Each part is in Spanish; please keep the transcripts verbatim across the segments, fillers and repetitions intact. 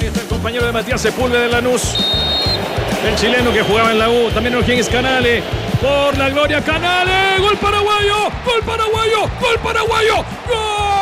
Ahí está el compañero de Matías Sepúlveda de Lanús. El chileno que jugaba en la U. También Eugenio Canales. Por la gloria, Canales. Gol paraguayo. Gol paraguayo. Gol paraguayo. Gol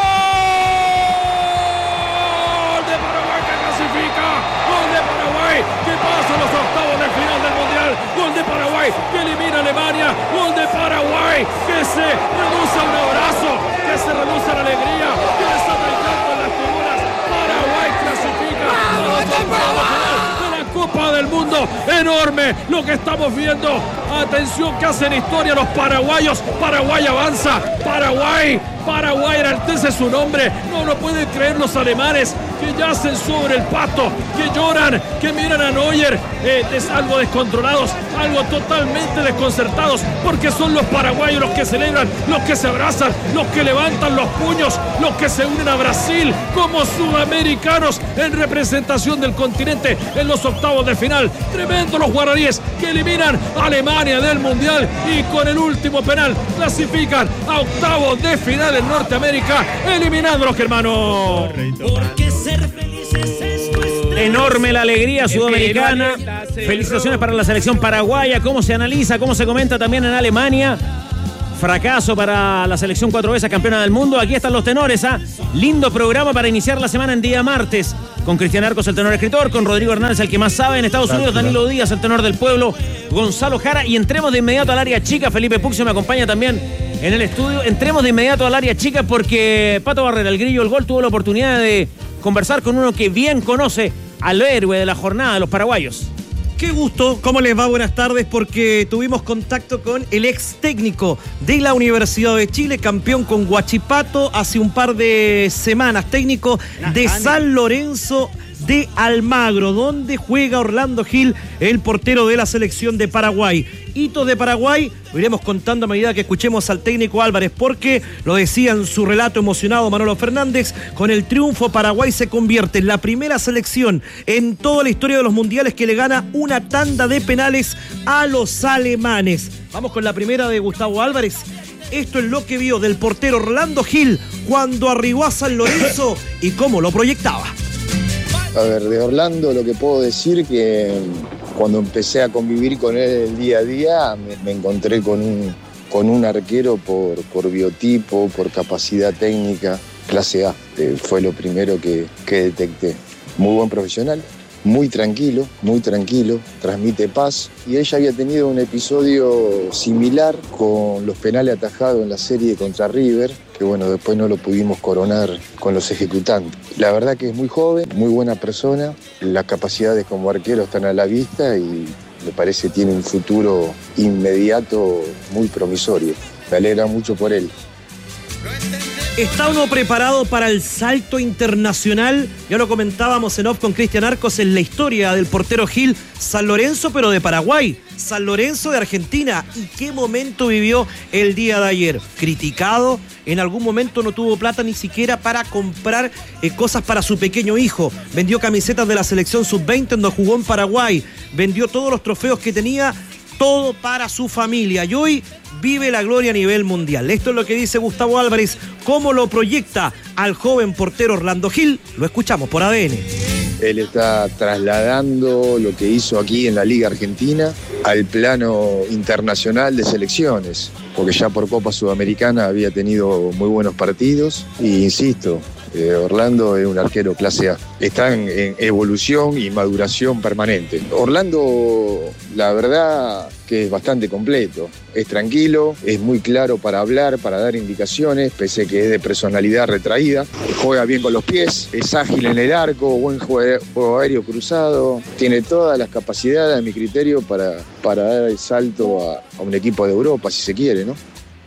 de Paraguay que clasifica. Gol de Paraguay que pasa a los octavos del final del Mundial. Gol de Paraguay que elimina a Alemania. Gol de Paraguay que se reduce a un abrazo. Que se reduce a la alegría. Que desata el canto en las tribunas. Paraguay clasifica a los octavos final de la Copa del Mundo. Enorme lo que estamos viendo. Atención que hacen historia los paraguayos. Paraguay avanza. Paraguay. Paraguay enaltece su nombre. No lo pueden creer los alemanes que yacen sobre el pasto, que lloran, que miran a Neuer eh, des, algo descontrolados, algo totalmente desconcertados, porque son los paraguayos los que celebran, los que se abrazan, los que levantan los puños, los que se unen a Brasil como sudamericanos en representación del continente en los octavos de final. Tremendo los guaraníes que eliminan a Alemania del Mundial y con el último penal clasifican a octavos de final en Norteamérica, eliminando a los germanos. Porque ser felices es nuestra... Enorme la alegría sudamericana. Felicitaciones para la selección paraguaya. Cómo se analiza, cómo se comenta también en Alemania. Fracaso para la selección cuatro veces campeona del mundo. Aquí están los tenores. ¿ah? Lindo programa para iniciar la semana en día martes. Con Cristian Arcos, el tenor escritor. Con Rodrigo Hernández, el que más sabe. En Estados Unidos, Danilo Díaz, el tenor del pueblo. Gonzalo Jara. Y entremos de inmediato al área chica. Felipe Puxio me acompaña también en el estudio. Entremos de inmediato al área chica porque Pato Barrera, el Grillo, el Gol, tuvo la oportunidad de conversar con uno que bien conoce al héroe de la jornada de los paraguayos. Qué gusto, ¿cómo les va? Buenas tardes, porque tuvimos contacto con el ex técnico de la Universidad de Chile, campeón con Huachipato hace un par de semanas, técnico de San Lorenzo de Almagro, donde juega Orlando Gil, el portero de la selección de Paraguay. Hitos de Paraguay, lo iremos contando a medida que escuchemos al técnico Álvarez, porque lo decía en su relato emocionado Manolo Fernández, con el triunfo Paraguay se convierte en la primera selección en toda la historia de los mundiales que le gana una tanda de penales a los alemanes. Vamos con la primera de Gustavo Álvarez. Esto es lo que vio del portero Orlando Gil cuando arribó a San Lorenzo y cómo lo proyectaba. A ver, de Orlando lo que puedo decir que cuando empecé a convivir con él el día a día me, me encontré con un, con un arquero por, por biotipo, por capacidad técnica, clase A. Eh, fue lo primero que, que detecté. Muy buen profesional, muy tranquilo, muy tranquilo, transmite paz. Y ella había tenido un episodio similar con los penales atajados en la serie contra River, que bueno, después no lo pudimos coronar con los ejecutantes. La verdad que es muy joven, muy buena persona, las capacidades como arquero están a la vista y me parece tiene un futuro inmediato muy promisorio. Me alegra mucho por él. ¿Está uno preparado para el salto internacional? Ya lo comentábamos en off con Cristian Arcos en la historia del portero Gil, San Lorenzo, pero de Paraguay, San Lorenzo de Argentina. ¿Y qué momento vivió el día de ayer? Criticado, en algún momento no tuvo plata ni siquiera para comprar eh, cosas para su pequeño hijo. Vendió camisetas de la selección sub veinte donde jugó en Paraguay. Vendió todos los trofeos que tenía, todo para su familia. Y hoy vive la gloria a nivel mundial. Esto es lo que dice Gustavo Álvarez, cómo lo proyecta al joven portero Orlando Gil. Lo escuchamos por A D N. Él está trasladando lo que hizo aquí en la Liga Argentina al plano internacional de selecciones, porque ya por Copa Sudamericana había tenido muy buenos partidos y insisto, eh, Orlando es un arquero clase A. Está en, en evolución y maduración permanente. Orlando, la verdad que es bastante completo. Es tranquilo, es muy claro para hablar, para dar indicaciones, pese a que es de personalidad retraída. Juega bien con los pies, es ágil en el arco, buen juego aéreo cruzado. Tiene todas las capacidades, a mi criterio, para, para dar el salto a, a un equipo de Europa, si se quiere, ¿no?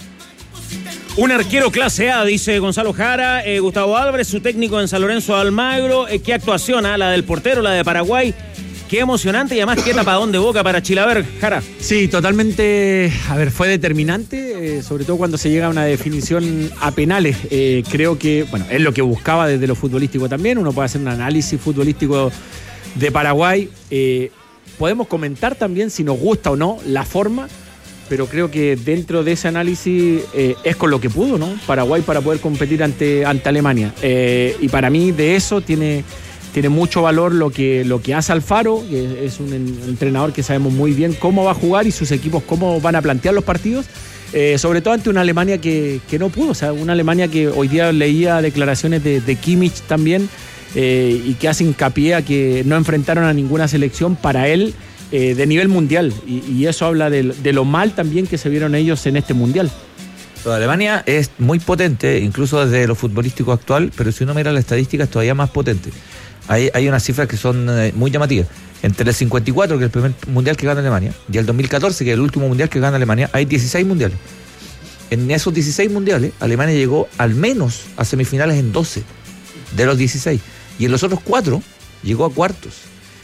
Un arquero clase A, dice Gonzalo Jara. eh, Gustavo Álvarez, su técnico en San Lorenzo de Almagro. Eh, qué actuación, ¿eh? La del portero, la de Paraguay. Qué emocionante y además qué tapadón de boca para Chilaver, Jara. Sí, totalmente. A ver, fue determinante, eh, sobre todo cuando se llega a una definición a penales. Eh, creo que, bueno, es lo que buscaba desde lo futbolístico también. Uno puede hacer un análisis futbolístico de Paraguay. Eh, podemos comentar también si nos gusta o no la forma, pero creo que dentro de ese análisis eh, es con lo que pudo, ¿no? Paraguay para poder competir ante, ante Alemania. Eh, y para mí de eso tiene... tiene mucho valor lo que, lo que hace Alfaro, que es un entrenador que sabemos muy bien cómo va a jugar y sus equipos cómo van a plantear los partidos. Eh, sobre todo ante una Alemania que, que no pudo, o sea, una Alemania que hoy día leía declaraciones de, de Kimmich también, eh, y que hace hincapié a que no enfrentaron a ninguna selección para él eh, de nivel mundial, y, y eso habla de, de lo mal también que se vieron ellos en este mundial. Toda Alemania es muy potente, incluso desde lo futbolístico actual, pero si uno mira las estadísticas es todavía más potente. Hay, hay unas cifras que son eh, muy llamativas. Entre el cincuenta y cuatro, que es el primer mundial que gana Alemania, y el dos mil catorce, que es el último mundial que gana Alemania, hay dieciséis mundiales. En esos dieciséis mundiales, Alemania llegó al menos a semifinales en doce de los dieciséis. Y en los otros cuatro, llegó a cuartos.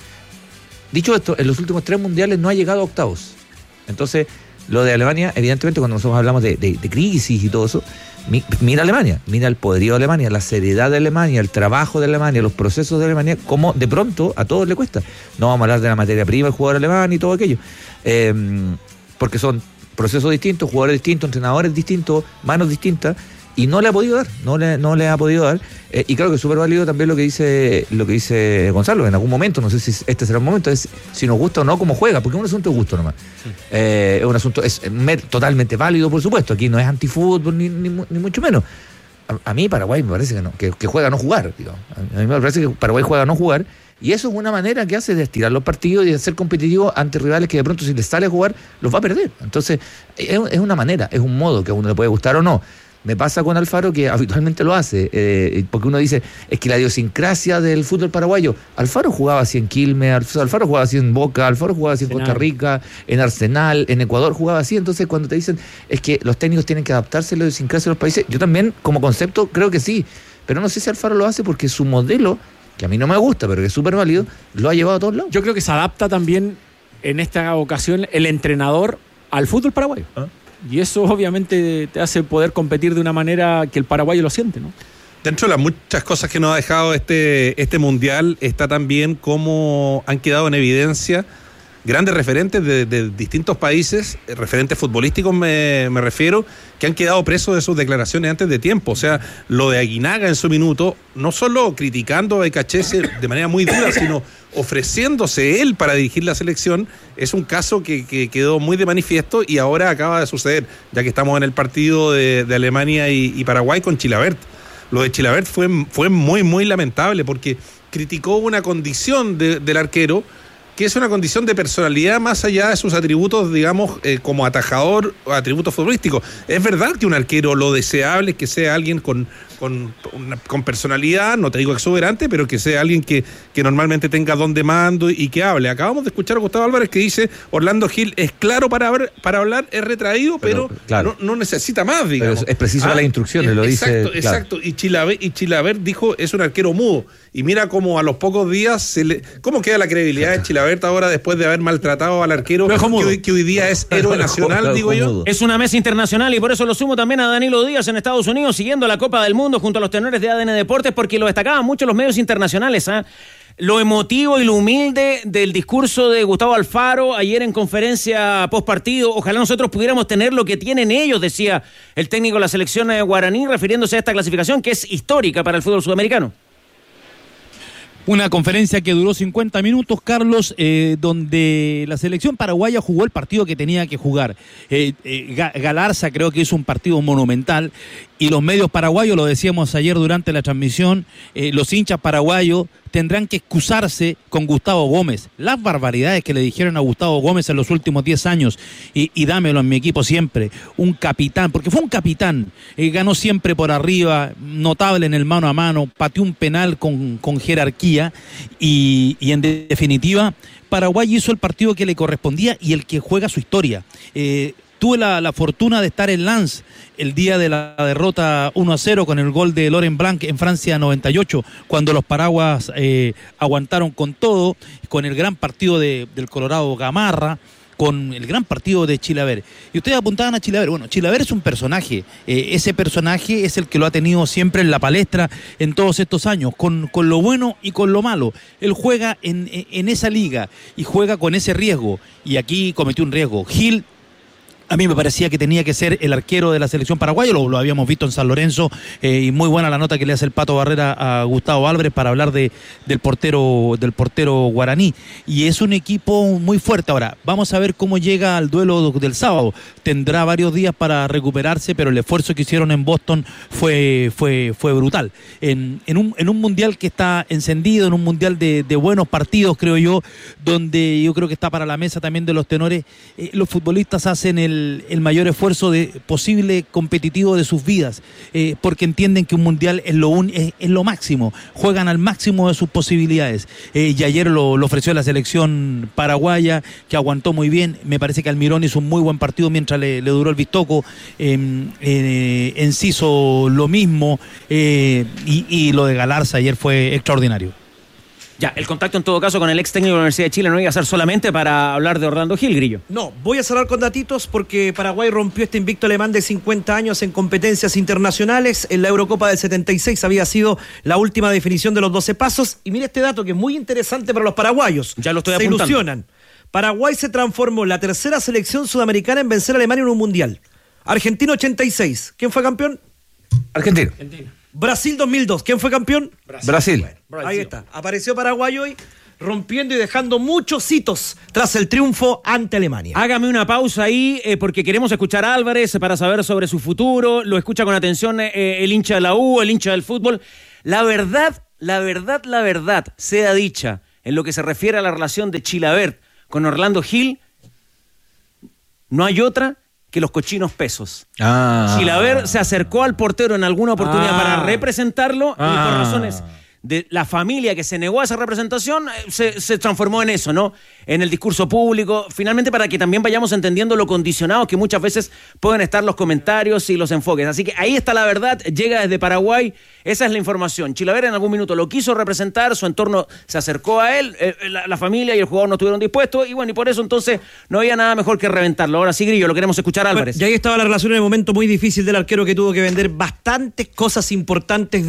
Dicho esto, en los últimos tres mundiales no ha llegado a octavos. Entonces, lo de Alemania, evidentemente, cuando nosotros hablamos de, de, de crisis y todo eso, mi, mira Alemania, mira el poderío de Alemania, la seriedad de Alemania, el trabajo de Alemania, los procesos de Alemania, como de pronto a todos le cuesta. No vamos a hablar de la materia prima, el jugador alemán y todo aquello, eh, porque son procesos distintos, jugadores distintos, entrenadores distintos, manos distintas, y no le ha podido dar, no le, no le ha podido dar. Eh, y claro que es súper válido también lo que dice lo que dice Gonzalo, en algún momento, no sé si este será un momento, es si nos gusta o no cómo juega, porque es un asunto de gusto nomás. Sí. Eh, es un asunto, es totalmente válido, por supuesto, aquí no es antifútbol, ni, ni, ni mucho menos. A, a mí Paraguay me parece que no, que, que juega a no jugar, digo. A mí me parece que Paraguay juega a no jugar, y eso es una manera que hace de estirar los partidos y de ser competitivo ante rivales que de pronto si les sale a jugar, los va a perder. Entonces, es, es una manera, es un modo que a uno le puede gustar o no. Me pasa con Alfaro que habitualmente lo hace, eh, porque uno dice, es que la idiosincrasia del fútbol paraguayo, Alfaro jugaba así en Quilmes, Alfaro jugaba así en Boca, Alfaro jugaba así en Costa Rica, en Arsenal, en Ecuador jugaba así. Entonces cuando te dicen, es que los técnicos tienen que adaptarse a la idiosincrasia de los países, yo también como concepto creo que sí, pero no sé si Alfaro lo hace porque su modelo, que a mí no me gusta, pero que es súper válido, lo ha llevado a todos lados. Yo creo que se adapta también en esta ocasión el entrenador al fútbol paraguayo. ¿Ah? Y eso obviamente te hace poder competir de una manera que el paraguayo lo siente, ¿no? Dentro de las muchas cosas que nos ha dejado este, este mundial está también cómo han quedado en evidencia grandes referentes de, de distintos países, referentes futbolísticos me, me refiero, que han quedado presos de sus declaraciones antes de tiempo. O sea, lo de Aguinaga en su minuto, no solo criticando a Ecachese de manera muy dura, sino ofreciéndose él para dirigir la selección, es un caso que, que quedó muy de manifiesto y ahora acaba de suceder, ya que estamos en el partido de, de Alemania y, y Paraguay con Chilavert. Lo de Chilavert fue, fue muy, muy lamentable porque criticó una condición de, del arquero, que es una condición de personalidad más allá de sus atributos, digamos, eh, como atajador o atributos futbolísticos. Es verdad que un arquero lo deseable es que sea alguien con, con, una, con personalidad, no te digo exuberante, pero que sea alguien que, que normalmente tenga don de mando y que hable. Acabamos de escuchar a Gustavo Álvarez que dice, Orlando Gil es claro para, ver, para hablar, es retraído, pero, pero claro, no, no necesita más, digamos. Pero es preciso ah, las instrucciones, lo exacto, dice. Exacto, exacto. Claro. Y Chilavert, y Chilavert dijo, es un arquero mudo. Y mira cómo a los pocos días, se le, cómo queda la credibilidad de Chilavert ahora después de haber maltratado al arquero que hoy, que hoy día es héroe nacional, digo yo. Es una mesa internacional y por eso lo sumo también a Danilo Díaz en Estados Unidos, siguiendo la Copa del Mundo junto a los tenores de A D N Deportes, porque lo destacaban mucho los medios internacionales, ¿eh? Lo emotivo y lo humilde del discurso de Gustavo Alfaro ayer en conferencia post partido. Ojalá nosotros pudiéramos tener lo que tienen ellos, decía el técnico de la selección guaraní, refiriéndose a esta clasificación que es histórica para el fútbol sudamericano. Una conferencia que duró cincuenta minutos, Carlos, eh, donde la selección paraguaya jugó el partido que tenía que jugar. Eh, eh, Galarza creo que hizo un partido monumental y los medios paraguayos, lo decíamos ayer durante la transmisión, eh, los hinchas paraguayos tendrán que excusarse con Gustavo Gómez. Las barbaridades que le dijeron a Gustavo Gómez en los últimos diez años, y, y dámelo en mi equipo siempre, un capitán, porque fue un capitán, eh, ganó siempre por arriba, notable en el mano a mano, pateó un penal con, con jerarquía, y, y en definitiva, Paraguay hizo el partido que le correspondía y el que juega su historia. Eh, Tuve la, la fortuna de estar en Lens el día de la derrota uno a cero con el gol de Laurent Blanc en Francia noventa y ocho, cuando los paraguas eh, aguantaron con todo, con el gran partido de, del Colorado Gamarra, con el gran partido de Chilavert. Y ustedes apuntaban a Chilavert. Bueno, Chilavert es un personaje. Eh, ese personaje es el que lo ha tenido siempre en la palestra en todos estos años, con, con lo bueno y con lo malo. Él juega en, en esa liga y juega con ese riesgo. Y aquí cometió un riesgo. Gil A mí me parecía que tenía que ser el arquero de la selección paraguaya, lo, lo habíamos visto en San Lorenzo, eh, y muy buena la nota que le hace el Pato Barrera a Gustavo Álvarez para hablar de, del portero del portero guaraní. Y es un equipo muy fuerte. Ahora, vamos a ver cómo llega al duelo del sábado. Tendrá varios días para recuperarse, pero el esfuerzo que hicieron en Boston fue, fue, fue brutal. En, en, un, en un mundial que está encendido, en un mundial de, de buenos partidos, creo yo, donde yo creo que está para la mesa también de los tenores, eh, los futbolistas hacen el El, el mayor esfuerzo de, posible competitivo de sus vidas, eh, porque entienden que un mundial es lo, un, es, es lo máximo, juegan al máximo de sus posibilidades, eh, y ayer lo, lo ofreció la selección paraguaya, que aguantó muy bien. Me parece que Almirón hizo un muy buen partido mientras le, le duró el vistoco, eh, eh, Enciso lo mismo, eh, y, y lo de Galarza ayer fue extraordinario. Ya, el contacto en todo caso con el ex técnico de la Universidad de Chile no iba a ser solamente para hablar de Orlando Gil, Grillo. No, voy a cerrar con datitos porque Paraguay rompió este invicto alemán de cincuenta años en competencias internacionales. En la Eurocopa del setenta y seis había sido la última definición de los doce pasos. Y mira este dato que es muy interesante para los paraguayos. Ya lo estoy se apuntando. ilusionan. Paraguay se transformó en la tercera selección sudamericana en vencer a Alemania en un mundial. Argentina ochenta y seis. ¿Quién fue campeón? Argentina. Argentina. Brasil dos mil dos. ¿Quién fue campeón? Brasil. Brasil. Bueno, ahí está. Apareció Paraguay hoy rompiendo y dejando muchos hitos tras el triunfo ante Alemania. Hágame una pausa ahí, eh, porque queremos escuchar a Álvarez para saber sobre su futuro. Lo escucha con atención eh, el hincha de la U, el hincha del fútbol. La verdad, la verdad, la verdad, sea dicha, en lo que se refiere a la relación de Chilavert con Orlando Gil, no hay otra que los cochinos pesos. Ah. Chilavert se acercó al portero en alguna oportunidad Ah. para representarlo, Ah. y por razones de la familia que se negó a esa representación, se, se transformó en eso, ¿no? En el discurso público, finalmente para que también vayamos entendiendo lo condicionados que muchas veces pueden estar los comentarios y los enfoques. Así que ahí está la verdad, llega desde Paraguay, esa es la información. Chilavert en algún minuto lo quiso representar, su entorno se acercó a él, eh, la, la familia y el jugador no estuvieron dispuestos, y bueno, y por eso entonces no había nada mejor que reventarlo. Ahora sí, Grillo, lo queremos escuchar, Álvarez. Bueno, y ahí estaba la relación en el momento muy difícil del arquero que tuvo que vender bastantes cosas importantes